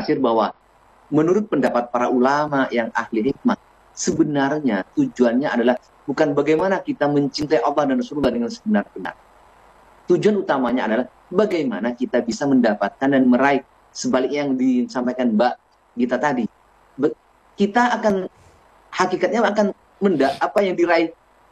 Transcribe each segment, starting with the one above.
Katsir bahwa menurut pendapat para ulama yang ahli hikmah, sebenarnya tujuannya adalah bukan bagaimana kita mencintai Allah dan Rasulullah dengan sebenar-benar. Tujuan utamanya adalah bagaimana kita bisa mendapatkan dan meraih sebaliknya yang disampaikan Mbak Gita tadi. Kita akan hakikatnya akan apa yang diraih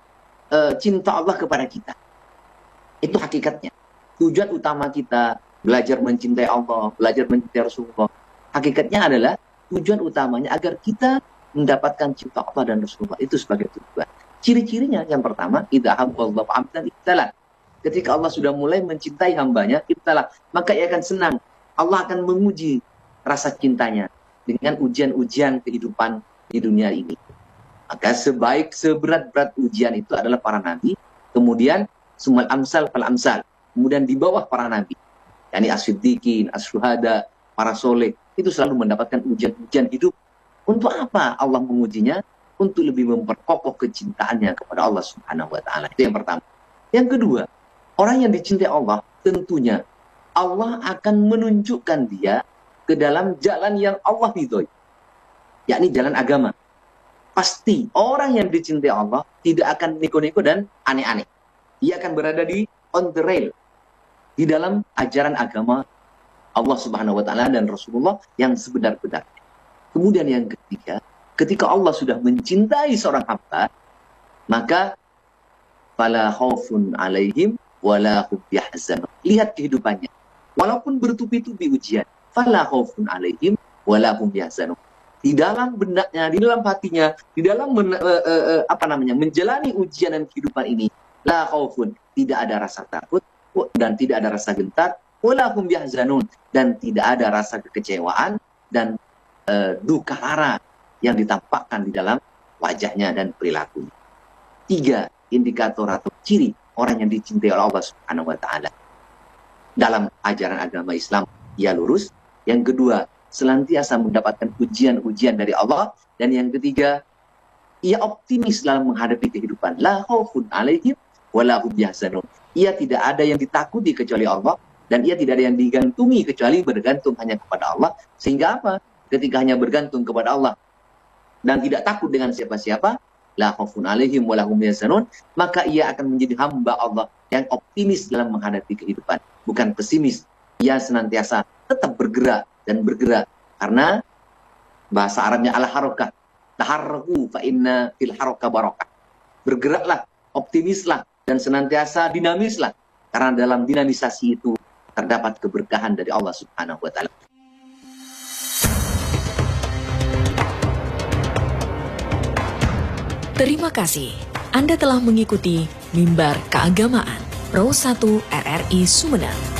cinta Allah kepada kita. Itu hakikatnya. Tujuan utama kita belajar mencintai Allah, belajar mencintai Rasulullah. Hakikatnya adalah tujuan utamanya agar kita mendapatkan cinta Allah dan Rasulullah. Itu sebagai tujuan. Ciri-cirinya yang pertama, idza habballahu 'abdan ibtalah. Ketika Allah sudah mulai mencintai hambanya, ibtalah, maka ia akan senang. Allah akan menguji rasa cintanya dengan ujian-ujian kehidupan di dunia ini. Maka seberat-berat ujian itu adalah para nabi, kemudian sumal amsal fal amsal, kemudian di bawah para nabi, yakni as-siddiqin, as-syuhada, para soleh, itu selalu mendapatkan ujian-ujian hidup. Untuk apa Allah mengujinya? Untuk lebih memperkokoh kecintaannya kepada Allah Subhanahu wa taala. Itu yang pertama. Yang kedua, orang yang dicintai Allah, tentunya Allah akan menunjukkan dia ke dalam jalan yang Allah ridhoi, yakni jalan agama. Pasti orang yang dicintai Allah tidak akan neko-neko dan aneh-aneh. Ia akan berada di on the rail, di dalam ajaran agama Allah Subhanahu wa taala dan Rasulullah yang sebenar-benarnya. Kemudian yang ketiga, ketika Allah sudah mencintai seorang hamba, maka fala khaufun alaihim wala hum yahzanun. Lihat kehidupannya. Walaupun bertubi-tubi ujian, fala khaufun alaihim wala hum yahzanun. Di dalam benaknya, di dalam hatinya, di dalam menjalani ujian dan kehidupan ini, la khaufun, tidak ada rasa takut dan tidak ada rasa gentar, wala hum yahzanun, dan tidak ada rasa kekecewaan dan duka lara yang ditampakkan di dalam wajahnya dan perilakunya. 3 indikator atau ciri orang yang dicintai oleh Allah Subhanahu wa taala. Dalam ajaran agama Islam, ia lurus. Yang kedua, senantiasa mendapatkan ujian-ujian dari Allah. Dan yang ketiga, ia optimis dalam menghadapi kehidupan. La khaufun alaihim wala hum yahzanun. Ia tidak ada yang ditakuti kecuali Allah, dan ia tidak ada yang digantungi kecuali bergantung hanya kepada Allah. Sehingga apa? Ketika hanya bergantung kepada Allah dan tidak takut dengan siapa-siapa, la khaufun alaihim wala hum yahzanun, maka ia akan menjadi hamba Allah yang optimis dalam menghadapi kehidupan, bukan pesimis. Ia senantiasa tetap bergerak dan bergerak, karena bahasa Arabnya al-harakah, taharraku fa inna fil harakah barakah. Bergeraklah, optimislah, dan senantiasa dinamislah, karena dalam dinamisasi itu terdapat keberkahan dari Allah Subhanahu wa taala. Terima kasih Anda telah mengikuti Mimbar Keagamaan Pro 1 RRI Sumedang.